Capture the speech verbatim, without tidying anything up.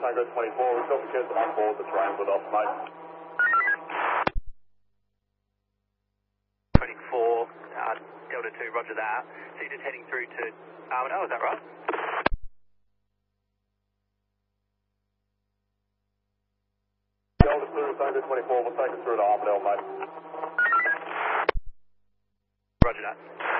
Tango twenty-four, we've got the kids on board the train with us, mate. twenty-four, uh, Delta two, roger that. So you're just heading through to Armidale, is that right? Delta two, Tango twenty-four, we'll take us through to Armidale, mate. Roger that.